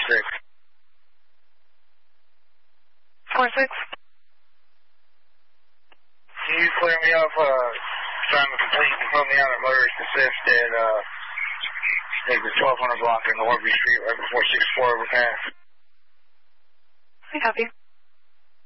4-6. 4-6. Can you clear me up, trying to complete and put me on a motorist assist at, I think the 1200 block in Norby Street right before 6-4 overpass? I copy.